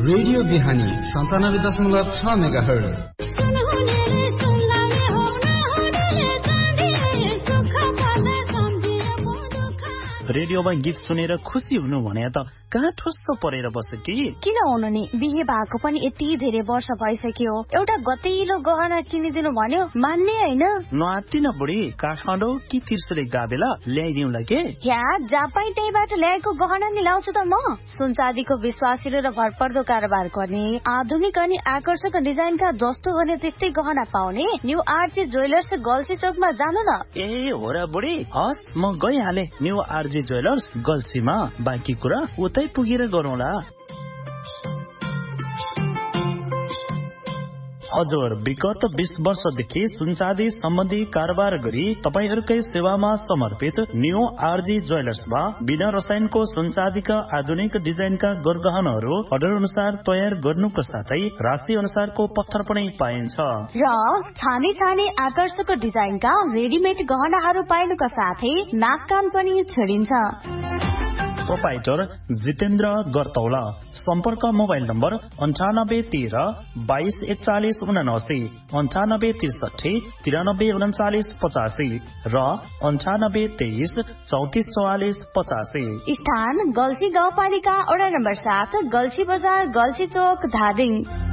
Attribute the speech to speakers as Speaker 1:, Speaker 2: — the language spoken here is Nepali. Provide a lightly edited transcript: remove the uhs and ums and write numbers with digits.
Speaker 1: रेडियो बिहानी 97.6 मेगाहर्ज।
Speaker 2: रेडियोमा गीत सुनेर खुसी हुनु भने त कहाँ ठुस्सो परेर बस्यो कि?
Speaker 3: किन हुनु नि, बिहे भएको पनि यति धेरै वर्ष भइसक्यो, एउटा गतिलो गहना किनिदिनु भन्यो मान्ने हैन।
Speaker 2: नआत्तिन बुढी, काठमाडौँ कि त्रिशुली गाबेला ल्याइदिउँला के?
Speaker 3: यहाँ जापाई त्यहीबाट ल्याएको गहना नि लाउँछु त म। सुनचाँदीको विश्वासिलो र भरपर्दो कारोबार गर्ने, आधुनिक अनि आकर्षक डिजाइनका जस्तो भने त्यस्तै गहना पाउने न्यू आरजे ज्वेलर्स गल्छी चोकमा जानु न।
Speaker 2: ए हो र बुढी, हस् म गइहाले न्यू आरजे ज्वेलर्स गल्छीमा। बाँकी कुरा उतै पुगेर गरौँला। हजुर, विगत 20 वर्षदेखि सुनचाँदी सम्बन्धी कारोबार गरी तपाईहरूकै सेवामा समर्पित न्यू आरजी ज्वेलर्समा बिना रसायनको सुनचाँदीका आधुनिक डिजाइनका गरगहनाहरू अर्डर अनुसार तयार गर्नुको साथै राशि अनुसारको पत्थर पनि पाइन्छ
Speaker 3: र छानी छानी आकर्षक डिजाइनका रेडिमेड गहनाहरू पाइनुका साथै नाक कान पनि छेडिन्छ।
Speaker 2: प्रोपाइटर जितेन्द्र गर्तौला। सम्पर्क मोबाइल नम्बर 9813 224179, 9863 933985 र 9823 3444 85।
Speaker 3: स्थान गल्छी गाउँपालिका वडा नम्बर 7, गल्छी बजार, गल्छी चोक, धादिङ।